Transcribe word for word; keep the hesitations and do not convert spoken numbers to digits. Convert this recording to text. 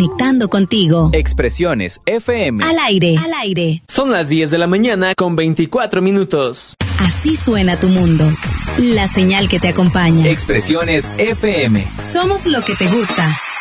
conectando contigo. Expresiones F M. Al aire, al aire. Son las diez de la mañana con veinticuatro minutos. Así suena tu mundo. La señal que te acompaña. Expresiones F M. Somos lo que te gusta.